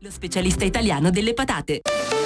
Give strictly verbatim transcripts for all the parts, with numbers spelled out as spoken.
Lo specialista italiano delle patate.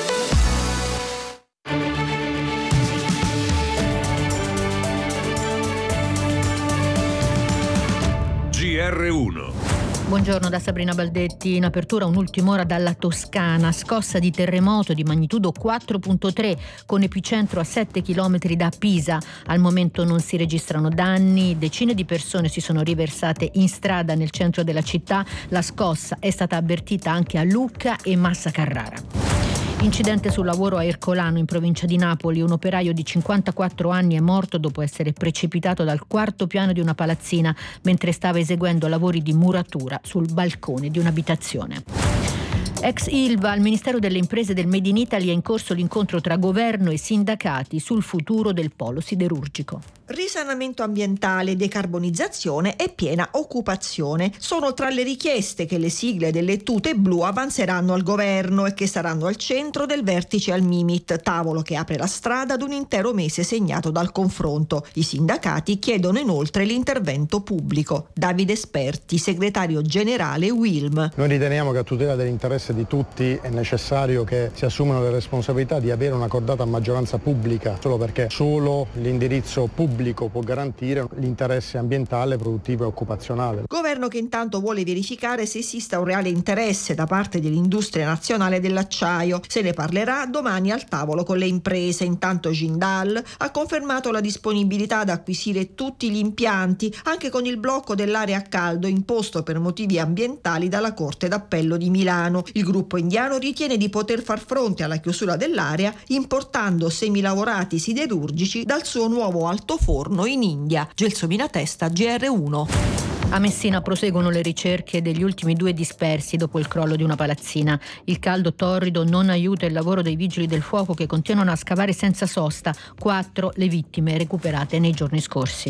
G R uno. Buongiorno da Sabrina Baldetti. In apertura un'ultima ora dalla Toscana, scossa di terremoto di magnitudo quattro virgola tre con epicentro a sette chilometri da Pisa. Al momento non si registrano danni, decine di persone si sono riversate in strada nel centro della città. La scossa è stata avvertita anche a Lucca e Massa Carrara. Incidente sul lavoro a Ercolano in provincia di Napoli. Un operaio di cinquantaquattro anni è morto dopo essere precipitato dal quarto piano di una palazzina mentre stava eseguendo lavori di muratura sul balcone di un'abitazione. Ex Ilva, al Ministero delle Imprese del Made in Italy è in corso l'incontro tra governo e sindacati sul futuro del polo siderurgico. Risanamento ambientale, decarbonizzazione e piena occupazione sono tra le richieste che le sigle delle tute blu avanzeranno al governo e che saranno al centro del vertice al Mimit, tavolo che apre la strada ad un intero mese segnato dal confronto. I sindacati chiedono inoltre l'intervento pubblico. Davide Esperti, segretario generale U I L M. Noi riteniamo che a tutela dell'interesse di tutti è necessario che si assumano le responsabilità di avere una cordata maggioranza pubblica, solo perché solo l'indirizzo pubblico pubblico può garantire l'interesse ambientale, produttivo e occupazionale. Governo che intanto vuole verificare se esista un reale interesse da parte dell'industria nazionale dell'acciaio. Se ne parlerà domani al tavolo con le imprese. Intanto Jindal ha confermato la disponibilità ad acquisire tutti gli impianti, anche con il blocco dell'area a caldo imposto per motivi ambientali dalla Corte d'Appello di Milano. Il gruppo indiano ritiene di poter far fronte alla chiusura dell'area importando semilavorati siderurgici dal suo nuovo altoforno in India. Gelsomina Testa, G R uno. A Messina proseguono le ricerche degli ultimi due dispersi dopo il crollo di una palazzina. Il caldo torrido non aiuta il lavoro dei vigili del fuoco che continuano a scavare senza sosta. Quattro le vittime recuperate nei giorni scorsi.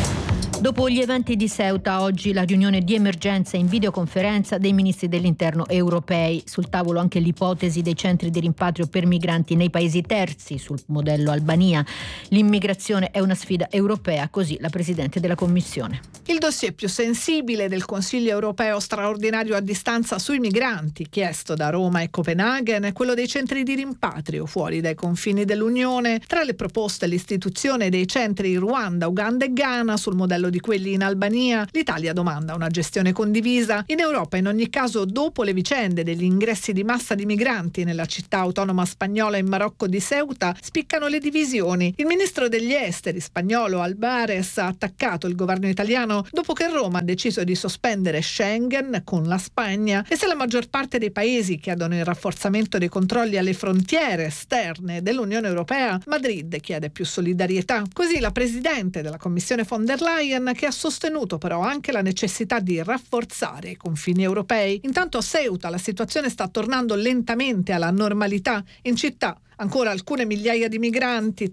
Dopo gli eventi di Ceuta, oggi la riunione di emergenza in videoconferenza dei ministri dell'interno europei. Sul tavolo anche l'ipotesi dei centri di rimpatrio per migranti nei paesi terzi, sul modello Albania. L'immigrazione è una sfida europea, così la Presidente della Commissione. Il dossier più sensibile del Consiglio europeo straordinario a distanza sui migranti, chiesto da Roma e Copenaghen, è quello dei centri di rimpatrio fuori dai confini dell'Unione. Tra le proposte l'istituzione dei centri in Ruanda, Uganda e Ghana sul modello di quelli in Albania. L'Italia domanda una gestione condivisa. In Europa, in ogni caso, dopo le vicende degli ingressi di massa di migranti nella città autonoma spagnola in Marocco di Ceuta, spiccano le divisioni. Il ministro degli esteri spagnolo Albares ha attaccato il governo italiano dopo che Roma ha deciso di sospendere Schengen con la Spagna, e se la maggior parte dei paesi chiedono il rafforzamento dei controlli alle frontiere esterne dell'Unione Europea, Madrid chiede più solidarietà. Così la presidente della Commissione von der Leyen, che ha sostenuto però anche la necessità di rafforzare i confini europei. Intanto a Ceuta la situazione sta tornando lentamente alla normalità. In città ancora alcune migliaia di migranti,